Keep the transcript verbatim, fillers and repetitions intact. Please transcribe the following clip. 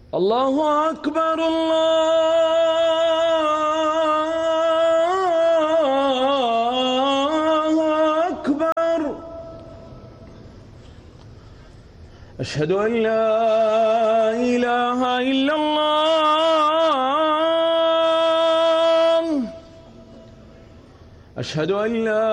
الله أكبر الله أكبر. أشهد أن لا إله إلا الله. أشهد أن لا